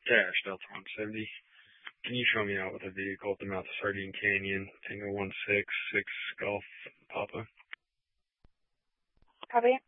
Dash Delta 170. Can you show me out with a vehicle at the mouth of Sardine Canyon, Tango 166 Golf Papa? Copy.